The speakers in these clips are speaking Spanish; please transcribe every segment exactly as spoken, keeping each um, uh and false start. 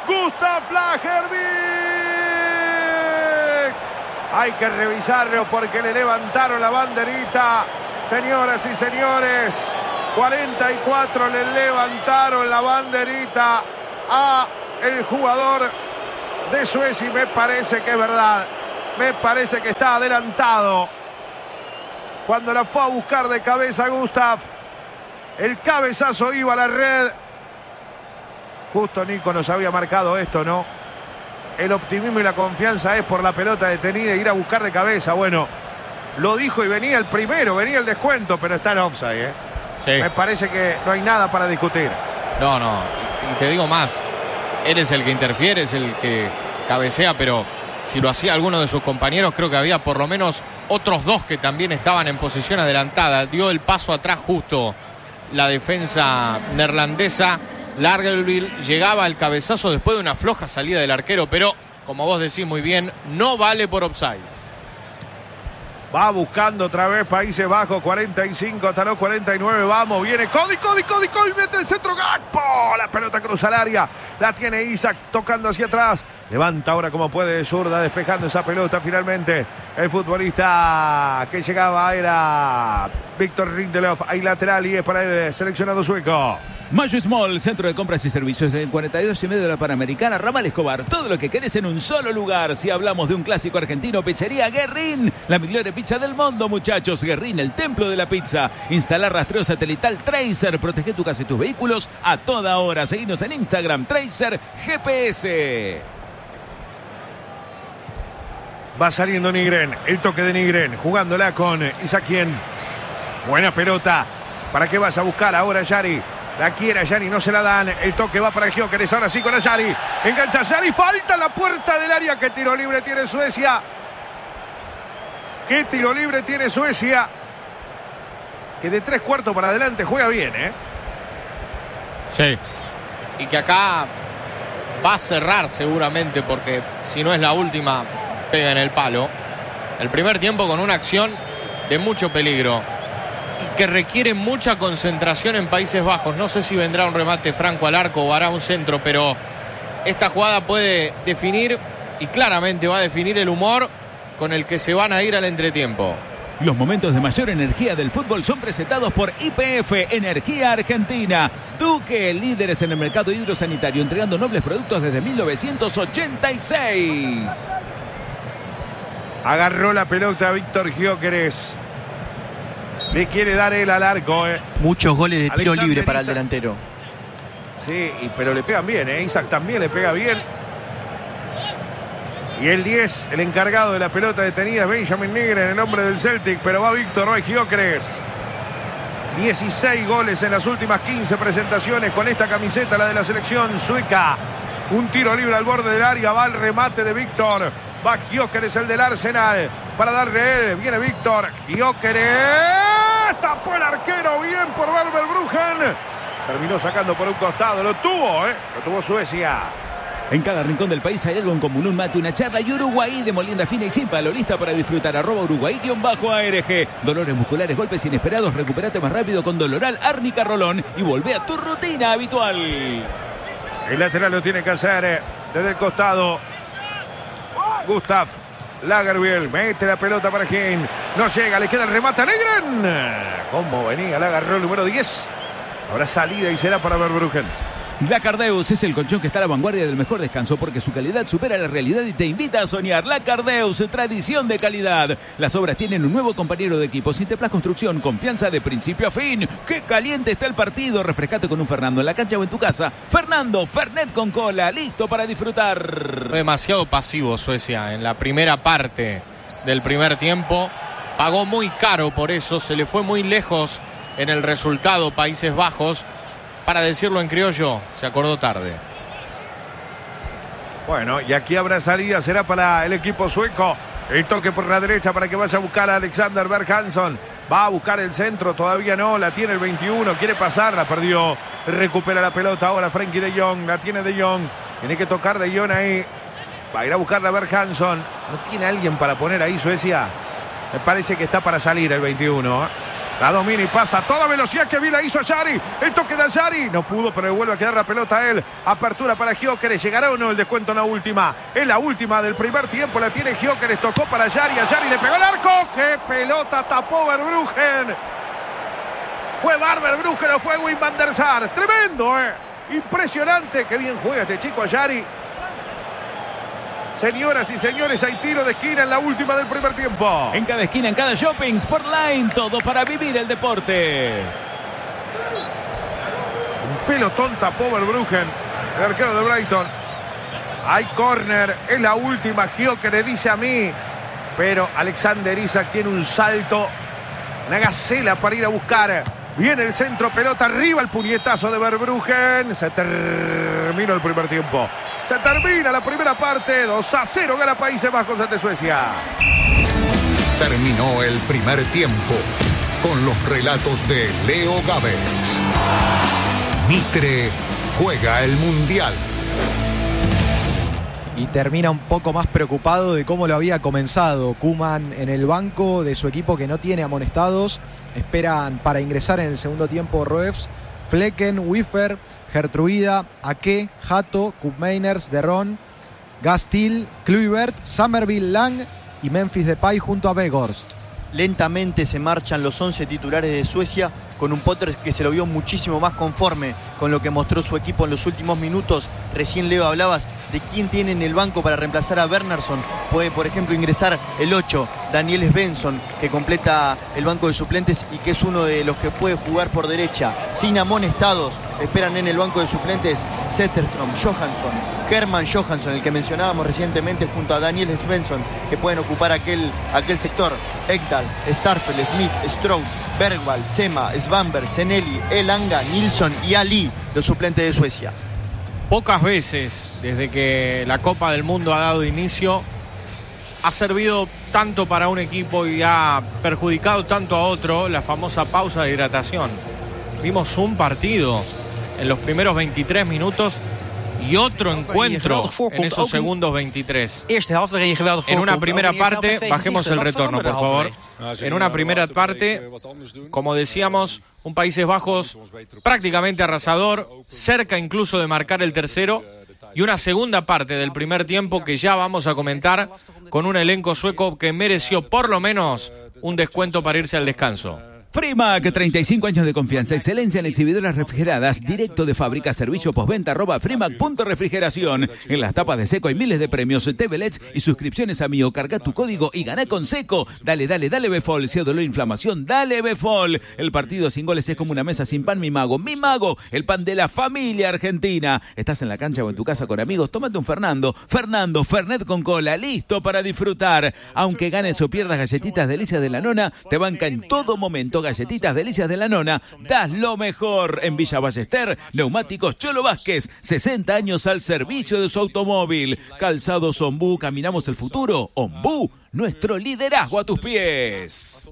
Gustav Lagervik. Hay que revisarlo porque le levantaron la banderita. Señoras y señores, cuarenta y cuatro le levantaron la banderita a el jugador de Suecia y me parece que es verdad. Me parece que está adelantado. Cuando la fue a buscar de cabeza Gustav, el cabezazo iba a la red. Justo Nico nos había marcado esto, ¿no? El optimismo y la confianza es por la pelota detenida e ir a buscar de cabeza. Bueno, lo dijo y venía el primero, venía el descuento, pero está en offside, ¿eh? Sí. Me parece que no hay nada para discutir. No, no, y te digo más, él es el que interfiere, es el que cabecea, pero si lo hacía alguno de sus compañeros, creo que había por lo menos otros dos que también estaban en posición adelantada. Dio el paso atrás justo la defensa neerlandesa. Lagervik llegaba al cabezazo después de una floja salida del arquero, pero como vos decís muy bien, no vale por offside. Va buscando otra vez Países Bajos, cuarenta y cinco hasta los cuarenta y nueve. Vamos, viene Cody, Cody, Cody, Cody, mete el centro. ¡Gakpo! La pelota cruza el área. La tiene Isaac tocando hacia atrás. Levanta ahora como puede de zurda, despejando esa pelota finalmente. El futbolista que llegaba era Víctor Lindelof. Ahí lateral y es para el seleccionado sueco. Mayo Small, centro de compras y servicios en cuarenta y dos y medio de la Panamericana, Ramal Escobar. Todo lo que querés en un solo lugar. Si hablamos de un clásico argentino, pizzería Guerrín. La mejor pizza del mundo, muchachos. Guerrín, el templo de la pizza. Instalar rastreo satelital Tracer. Protege tu casa y tus vehículos a toda hora. Seguinos en Instagram, Tracer G P S. Va saliendo Nygren, el toque de Nygren, jugándola con Isaquien. Buena pelota, para que vas a buscar ahora Yari. La quiere Yari, no se la dan. El toque va para Gyökeres, ahora sí con Yari. Engancha Yari, falta la puerta del área. ¿Qué tiro libre tiene Suecia? ¿Qué tiro libre tiene Suecia? Que de tres cuartos para adelante juega bien, ¿eh? Sí, y que acá va a cerrar seguramente, porque si no es la última, pega en el palo. El primer tiempo con una acción de mucho peligro y que requiere mucha concentración en Países Bajos. No sé si vendrá un remate franco al arco o hará un centro, pero esta jugada puede definir, y claramente va a definir, el humor con el que se van a ir al entretiempo. Los momentos de mayor energía del fútbol son presentados por Y P F Energía Argentina. Duque, líderes en el mercado hidrosanitario, entregando nobles productos desde mil novecientos ochenta y seis. Agarró la pelota Víctor Gyökeres. Le quiere dar él al arco, eh. Muchos goles de tiro Alexander libre para Isaac. el delantero. Sí, pero le pegan bien, eh. Isaac también le pega bien. Y el diez, el encargado de la pelota detenida, Benjamin Nygren, el hombre del Celtic, pero va Víctor, va Gyökeres. dieciséis goles en las últimas quince presentaciones con esta camiseta, la de la selección sueca. Un tiro libre al borde del área, va el remate de Víctor. Va Gyökeres, el del Arsenal, para darle él. Viene Víctor, Gyökeres. Tapó el arquero, bien por Werder Bruggen. Terminó sacando por un costado, lo tuvo, ¿eh? Lo tuvo Suecia. En cada rincón del país hay algo en común, un mate, una charla y Uruguay de molienda fina y sin palo, lista para disfrutar. Arroba Uruguay-A R G. Dolores musculares, golpes inesperados, recuperate más rápido con Doloral Árnica Rolón y volvé a tu rutina habitual. El lateral lo tiene que hacer eh, desde el costado Gustav Lagervik. Mete la pelota para Kane. No llega, le queda el remate a Nygren. Como venía, la agarró el número diez. Habrá salida y será para Verbruggen. Lacardeus es el colchón que está a la vanguardia del mejor descanso porque su calidad supera la realidad y te invita a soñar. Lacardeus, tradición de calidad. Las obras tienen un nuevo compañero de equipo. Sinteplas Construcción, confianza de principio a fin. ¡Qué caliente está el partido! Refrescate con un Fernando en la cancha o en tu casa. Fernando, Fernet con cola, listo para disfrutar. Fue demasiado pasivo Suecia en la primera parte del primer tiempo. Pagó muy caro por eso, se le fue muy lejos en el resultado Países Bajos. Para decirlo en criollo, se acordó tarde. Bueno, y aquí habrá salida, será para el equipo sueco. El toque por la derecha para que vaya a buscar a Alexander Berg Hansson. Va a buscar el centro, todavía no, la tiene el veintiuno, quiere pasar, la perdió. Recupera la pelota ahora Frenkie de Jong, la tiene de Jong. Tiene que tocar de Jong ahí. Va a ir a buscarla a Berg Hansson. ¿No tiene alguien para poner ahí Suecia? Me parece que está para salir el veintiuno, ¿eh? La domina y pasa a toda velocidad. Que bien la hizo Ayari. El toque de Ayari. No pudo, pero vuelve a quedar la pelota a él. Apertura para Gyökeres. ¿Llegará o no el descuento en la última? Es la última del primer tiempo. La tiene Gyökeres. Tocó para Ayari. Ayari le pegó el arco. ¡Qué pelota tapó Verbruggen! ¿Fue Verbruggen o fue Wim van der Sar? Tremendo, ¿eh? Impresionante. Qué bien juega este chico Ayari. Señoras y señores, hay tiro de esquina en la última del primer tiempo. En cada esquina, en cada shopping, Sportline, todo para vivir el deporte. Un pelotón tapó Verbruggen, el arquero de Brighton. Hay córner, es la última. Gyökeres dice a mí, pero Alexander Isak tiene un salto, una gacela para ir a buscar. Viene el centro, pelota arriba, el puñetazo de Verbruggen. Se terminó el primer tiempo. Se termina la primera parte. dos a cero gana Países Bajos ante Suecia. Terminó el primer tiempo con los relatos de Leo Gávez. Mitre juega el Mundial. Y termina un poco más preocupado de cómo lo había comenzado. Koeman en el banco de su equipo que no tiene amonestados. Esperan para ingresar en el segundo tiempo Roefs, Flecken, Wiffer, Gertruida, Ake, Hato, Koopmeiners, De Ron, Gastil, Kluivert, Summerville, Lang y Memphis Depay junto a Weghorst. Lentamente se marchan los once titulares de Suecia con un Potter que se lo vio muchísimo más conforme con lo que mostró su equipo en los últimos minutos. Recién, Leo, hablabas de quién tiene en el banco para reemplazar a Wernersson. Puede, por ejemplo, ingresar el ocho, Daniel Svensson, que completa el banco de suplentes y que es uno de los que puede jugar por derecha. Sin amonestados, esperan en el banco de suplentes Zetterström, Johansson, Herman Johansson, el que mencionábamos recientemente, junto a Daniel Svensson, que pueden ocupar aquel, aquel sector. Ekdal, Starfel, Smith, Stroud, Bergvall, Sema, Svanberg, Seneli, Elanga, Nilsson y Ali, los suplentes de Suecia. Pocas veces desde que la Copa del Mundo ha dado inicio ha servido tanto para un equipo y ha perjudicado tanto a otro la famosa pausa de hidratación. Vimos un partido en los primeros veintitrés minutos y otro encuentro en esos segundos veintitrés. En una primera parte, bajemos el retorno, por favor. En una primera parte, como decíamos, un Países Bajos prácticamente arrasador, cerca incluso de marcar el tercero, y una segunda parte del primer tiempo que ya vamos a comentar con un elenco sueco que mereció por lo menos un descuento para irse al descanso. Frimac, treinta y cinco años de confianza, excelencia en exhibidoras refrigeradas, directo de fábrica, servicio postventa, arroba frimac punto refrigeración. En las tapas de Seco hay miles de premios, T V L E Ds y suscripciones a Mío. Carga tu código y ganá con Seco. Dale, dale, dale Befol. Si hay dolor e inflamación, dale Befol. El partido sin goles es como una mesa sin pan, mi mago. Mi mago, el pan de la familia argentina. Estás en la cancha o en tu casa con amigos, tómate un Fernando. Fernando, Fernet con cola, listo para disfrutar. Aunque ganes o pierdas, Galletitas Delicias de la Nona te banca en todo momento. Galletitas Delicias de la Nona, das lo mejor. En Villa Ballester, Neumáticos Cholo Vázquez, sesenta años al servicio de su automóvil. Calzados Ombú, caminamos el futuro. Ombú, nuestro liderazgo a tus pies.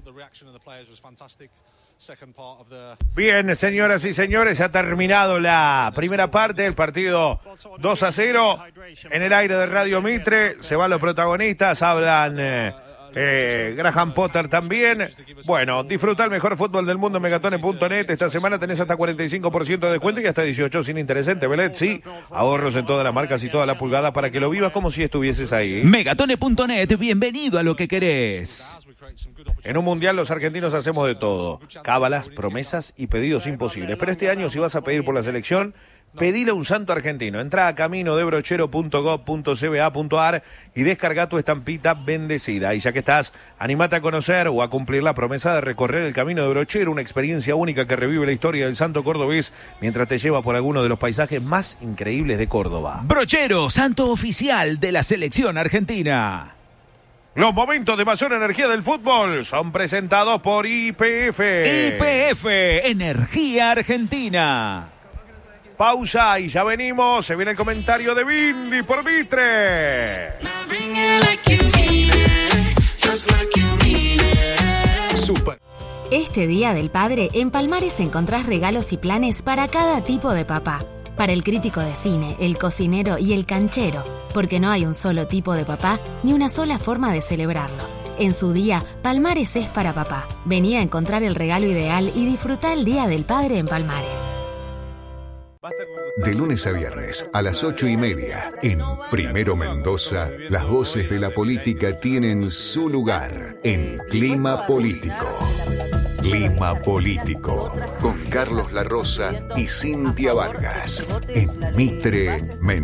Bien, señoras y señores, ha terminado la primera parte del partido dos a cero. En el aire de Radio Mitre se van los protagonistas, hablan... Eh, Eh, Graham Potter también. Bueno, disfruta el mejor fútbol del mundo en megatone punto net. Esta semana tenés hasta cuarenta y cinco por ciento de descuento y hasta dieciocho sin interés en T V L E D. Sí, ahorros en todas las marcas y toda la pulgada para que lo vivas como si estuvieses ahí. megatone punto net, bienvenido a lo que querés. En un mundial los argentinos hacemos de todo. Cábalas, promesas y pedidos imposibles. Pero este año si vas a pedir por la selección, pedile un santo argentino. Entrá a camino de brochero punto gob punto c b a punto a r y descarga tu estampita bendecida. Y ya que estás, animate a conocer o a cumplir la promesa de recorrer el camino de Brochero, una experiencia única que revive la historia del santo cordobés mientras te lleva por alguno de los paisajes más increíbles de Córdoba. Brochero, santo oficial de la selección argentina. Los momentos de mayor energía del fútbol son presentados por Y P F. Y P F, Energía Argentina. Pausa y ya venimos. Se viene el comentario de Bindi por Mitre. Super. Este Día del Padre, en Palmares encontrás regalos y planes para cada tipo de papá. Para el crítico de cine, el cocinero y el canchero. Porque no hay un solo tipo de papá ni una sola forma de celebrarlo. En su día, Palmares es para papá. Vení a encontrar el regalo ideal y disfrutá el Día del Padre en Palmares. De lunes a viernes a las ocho y media, en Primero Mendoza, las voces de la política tienen su lugar en Clima Político. Clima Político, con Carlos La Rosa y Cintia Vargas, en Mitre,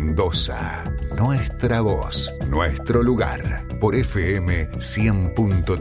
Mendoza. Nuestra voz, nuestro lugar, por F M cien punto tres.